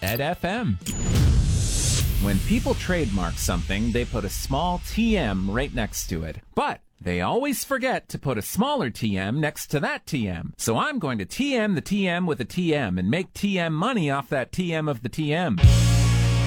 Ed FM. When people trademark something, they put a small TM right next to it. But they always forget to put a smaller TM next to that TM. So I'm going to TM the TM with a TM and make TM money off that TM of the TM.